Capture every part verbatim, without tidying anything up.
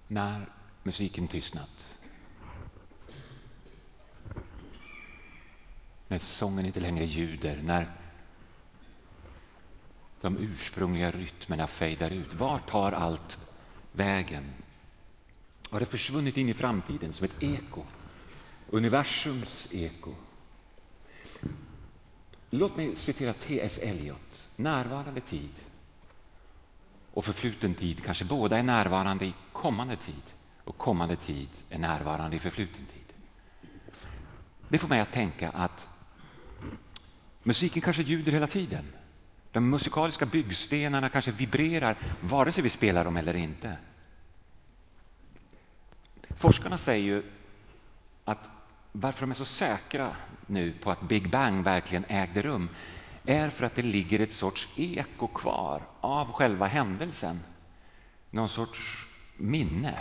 när musiken tystnat. När sången inte längre ljuder, när de ursprungliga rytmerna fejdar ut. Var tar allt vägen? Har det försvunnit in i framtiden som ett eko? Universums eko. Låt mig citera T S Eliot. Närvarande tid och förfluten tid kanske båda är närvarande i kommande tid. Och kommande tid är närvarande i förfluten tid. Det får mig att tänka att musiken kanske ljuder hela tiden. De musikaliska byggstenarna kanske vibrerar vare sig vi spelar dem eller inte. Forskarna säger ju att varför de är så säkra nu på att Big Bang verkligen ägde rum är för att det ligger ett sorts eko kvar av själva händelsen. Någon sorts minne.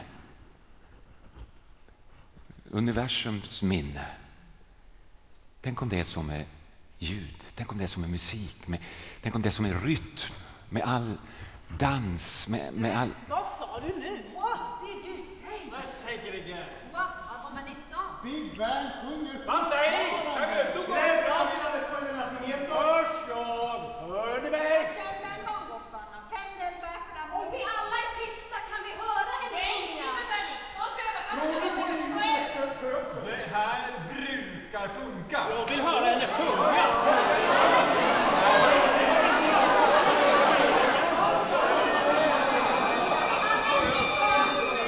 Universums minne. Tänk om det är som är ljud. Tänk om det är som är musik. Med, tänk om det är som är rytm. Med all dans. Med, med all... Vad sa du nu? What did you say? Let's take it again. Quoi? Avant ma naissance? Big Bang sjunger Avanza ahí. Xavier, tú con Tres eso. años después del nacimiento. Hörs jag? Hör ni mig? Om vi alla är tysta kan vi höra henne sjunga. Tror du på livets födsel? Det här brukar funka. Jag vill höra henne sjunga.